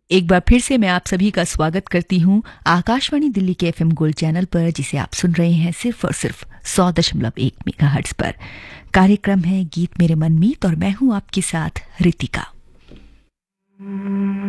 एक बार फिर से मैं आप सभी का स्वागत करती हूँ आकाशवाणी दिल्ली के एफएम गोल्ड चैनल पर, जिसे आप सुन रहे हैं सिर्फ और सिर्फ 100.1 मेगाहर्ट्ज पर। कार्यक्रम है गीत मेरे मन मीत और मैं हूँ आपके साथ रितिका।